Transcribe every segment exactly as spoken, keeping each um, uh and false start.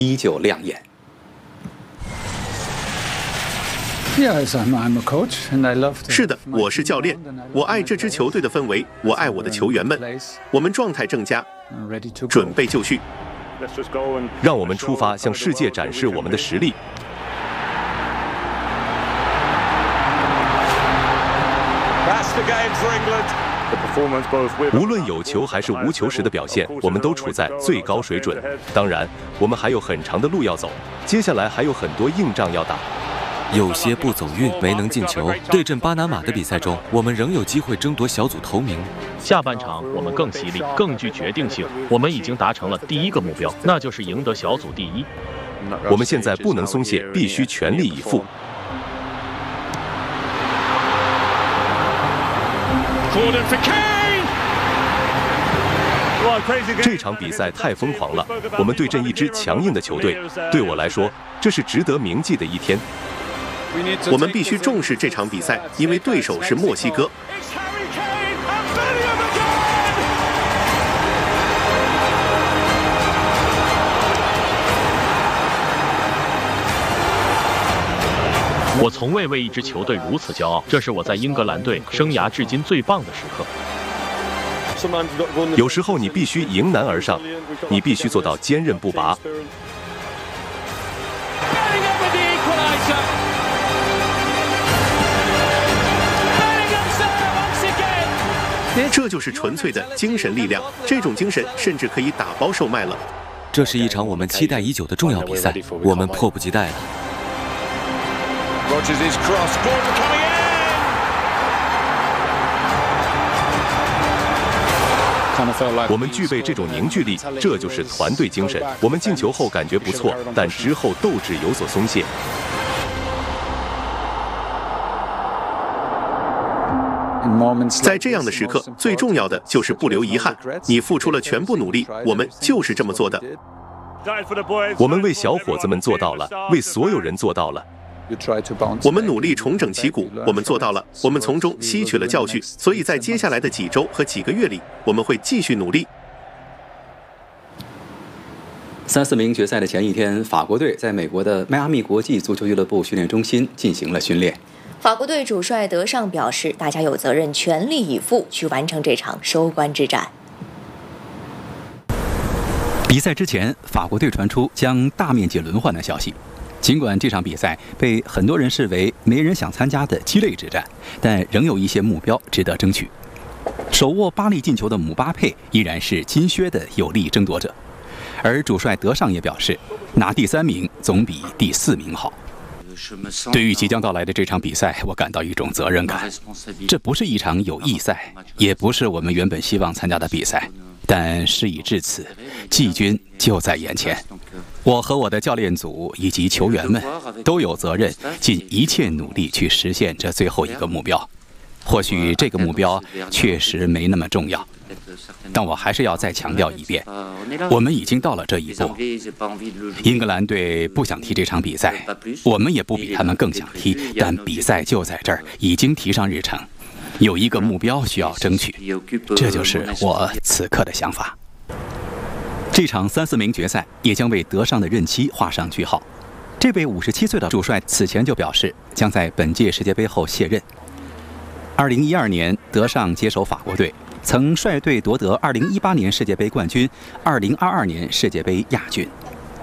依旧亮眼。 是的，我是教练，我爱这支球队的氛围，我爱我的球员们，我们状态正佳，准备就绪。 让我们出发，向世界展示我们的实力。无论有球还是无球时的表现，我们都处在最高水准。当然，我们还有很长的路要走，接下来还有很多硬仗要打。 有些不走运，没能进球。对阵巴拿马的比赛中，我们仍有机会争夺小组头名。 下半场我们更犀利，更具决定性。我们已经达成了第一个目标，那就是赢得小组第一。 我们现在不能松懈，必须全力以赴。这场比赛太疯狂了，我们对阵一支强硬的球队，对我来说，这是值得铭记的一天。 我们必须重视这场比赛，因为对手是墨西哥。 我从未为一支球队如此骄傲，这是我在英格兰队生涯至今最棒的时刻。 有时候你必须迎难而上，你必须做到坚韧不拔。 这就是纯粹的精神力量，这种精神甚至可以打包售卖了。 这是一场我们期待已久的重要比赛，我们迫不及待了。 我们具备这种凝聚力，这就是团队精神。我们进球后感觉不错，但之后斗志有所松懈。 在这样的时刻，最重要的就是不留遗憾。你付出了全部努力，我们就是这么做的。 我们为小伙子们做到了，为所有人做到了。 我们努力重整旗鼓，我们做到了，我们从中吸取了教训，所以在接下来的几周和几个月里，我们会继续努力。 三四名决赛的前一天，法国队在美国的迈阿密国际足球俱乐部训练中心进行了训练。 法国队主帅德尚表示，大家有责任全力以赴去完成这场收官之战。 比赛之前，法国队传出将大面积轮换的消息。尽管这场比赛被很多人视为没人想参加的鸡肋之战，但仍有一些目标值得争取。手握八粒进球的姆巴佩依然是金靴的有力争夺者，而主帅德尚也表示，拿第三名总比第四名好。对于即将到来的这场比赛，我感到一种责任感。这不是一场友谊赛，也不是我们原本希望参加的比赛，但事已至此，季军就在眼前。我和我的教练组以及球员们都有责任尽一切努力去实现这最后一个目标。或许这个目标确实没那么重要，但我还是要再强调一遍，我们已经到了这一步。英格兰队不想踢这场比赛，我们也不比他们更想踢，但比赛就在这儿，已经提上日程，有一个目标需要争取，这就是我此刻的想法。这场三四名决赛也将为德尚的任期画上句号。这位五十七岁的主帅此前就表示，将在本届世界杯后卸任。二零一二年，德尚接手法国队，曾率队夺得二零一八年世界杯冠军，二零二二年世界杯亚军。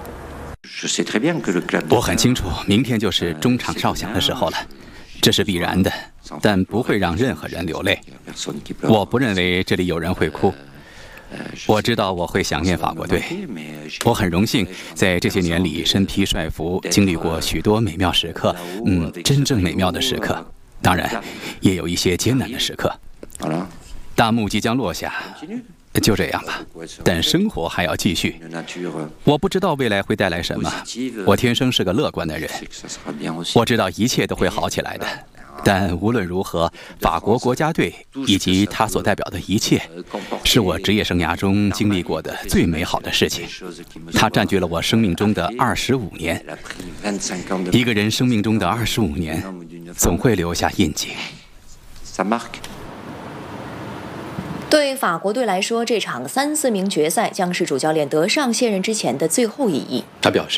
我很清楚，明天就是中场哨响的时候了，这是必然的，但不会让任何人流泪。我不认为这里有人会哭。我知道我会想念法国队，我很荣幸在这些年里身披帅服，经历过许多美妙时刻，嗯，真正美妙的时刻。当然，也有一些艰难的时刻。大幕即将落下，就这样吧。但生活还要继续。我不知道未来会带来什么，我天生是个乐观的人。我知道一切都会好起来的。但无论如何，法国国家队以及它所代表的一切，是我职业生涯中经历过的最美好的事情。它占据了我生命中的二十五年。一个人生命中的二十五年，总会留下印记。 对对法国队来说，这场三四名决赛将是主教练德尚卸任之前的最后一役。 他表示。